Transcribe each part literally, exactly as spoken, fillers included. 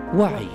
وعي.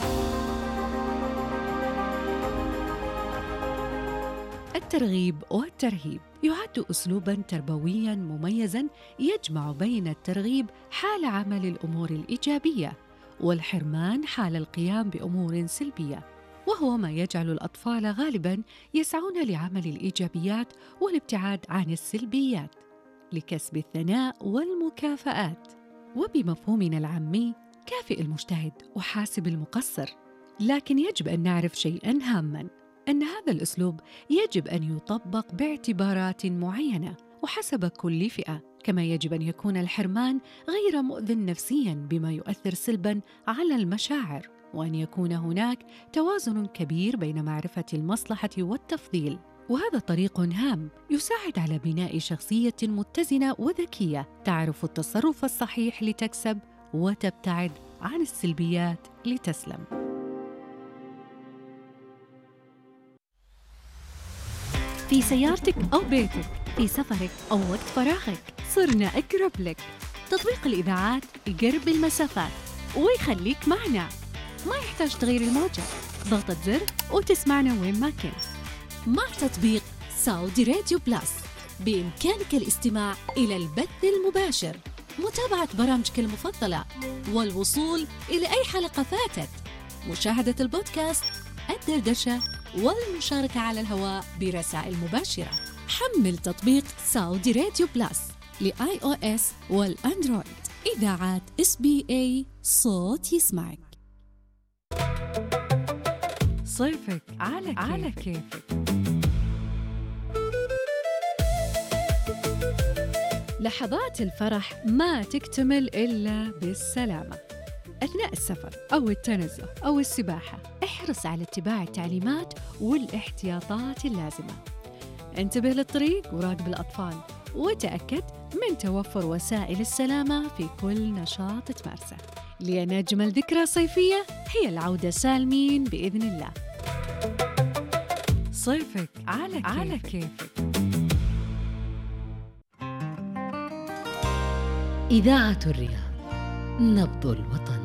الترغيب والترهيب يعد أسلوباً تربوياً مميزاً يجمع بين الترغيب حال عمل الأمور الإيجابية والحرمان حال القيام بأمور سلبية، وهو ما يجعل الأطفال غالباً يسعون لعمل الإيجابيات والابتعاد عن السلبيات لكسب الثناء والمكافآت. وبمفهومنا العامي، كافئ المجتهد وحاسب المقصر. لكن يجب أن نعرف شيئاً هاماً، أن هذا الأسلوب يجب أن يطبق باعتبارات معينة وحسب كل فئة، كما يجب أن يكون الحرمان غير مؤذٍ نفسياً بما يؤثر سلباً على المشاعر، وأن يكون هناك توازن كبير بين معرفة المصلحة والتفضيل. وهذا طريق هام يساعد على بناء شخصية متزنة وذكية تعرف التصرف الصحيح لتكسب وتبتعد عن السلبيات لتسلم. في سيارتك أو بيتك، في سفرك أو وقت فراغك، صرنا أقرب لك. تطبيق الإذاعات يقرب المسافات ويخليك معنا، ما يحتاج تغير الموجة، ضغطة زر وتسمعنا وين ما كنت. مع تطبيق سعودي راديو بلس بإمكانك الاستماع إلى البث المباشر، متابعة برامجك المفضلة، والوصول إلى أي حلقة فاتت، مشاهدة البودكاست، الدردشة، والمشاركة على الهواء برسائل مباشرة. حمل تطبيق سعودي راديو بلس لآي أو إس والأندرويد. إذاعات إس بي إيه، صوت يسمعك. صيفك على, على كيفك. لحظات الفرح ما تكتمل إلا بالسلامة. أثناء السفر أو التنزه أو السباحة، احرص على اتباع التعليمات والاحتياطات اللازمة. انتبه للطريق وراقب الأطفال، وتأكد من توفر وسائل السلامة في كل نشاط تمارسه، لأن أجمل ذكرى صيفية هي العودة سالمين بإذن الله. صيفك على كيفك, على كيفك. إذاعة الرياض، نبض الوطن.